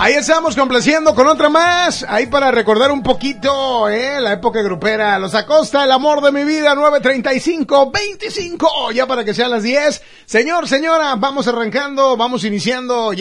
Ahí estamos complaciendo con otra más, ahí para recordar un poquito, la época grupera. Los Acosta, El amor de mi vida, 9:35, 25, ya para que sean las 10. Señor, señora, vamos arrancando, vamos iniciando ya